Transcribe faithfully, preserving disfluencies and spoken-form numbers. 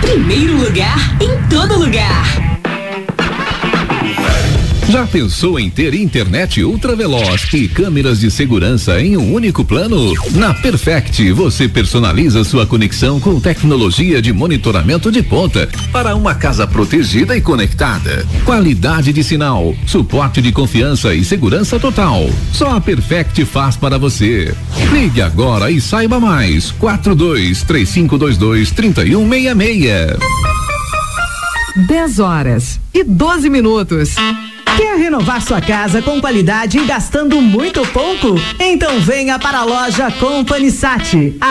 Primeiro lugar em todo lugar. Já pensou em ter internet ultra veloz e câmeras de segurança em um único plano? Na Perfect, você personaliza sua conexão com tecnologia de monitoramento de ponta para uma casa protegida e conectada. Qualidade de sinal, suporte de confiança e segurança total. Só a Perfect faz para você. Ligue agora e saiba mais. quatro dois três cinco dois dois, três um seis seis. dez horas e doze minutos. Quer renovar sua casa com qualidade e gastando muito pouco? Então venha para a loja Company Sat.